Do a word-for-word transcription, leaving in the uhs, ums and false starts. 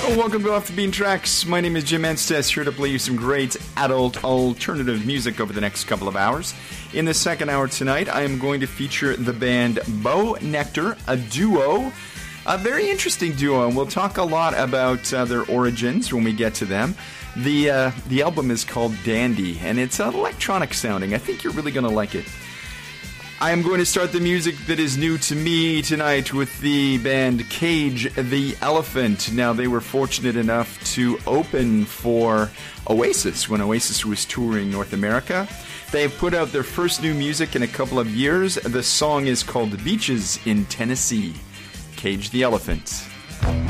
Welcome to Off the Bean Tracks. My name is Jim Enstess, here to play you some great adult alternative music over the next couple of hours. In the second hour tonight, I am going to feature the band Bo Nectar, a duo, a very interesting duo, and we'll talk a lot about uh, their origins when we get to them. The uh, the album is called Dandy, and it's electronic sounding. I think you're really going to like it. I am going to start the music that is new to me tonight with the band Cage the Elephant. Now, they were fortunate enough to open for Oasis when Oasis was touring North America. They have put out their first new music in a couple of years. The song is called Beaches in Tennessee. Cage the Elephant.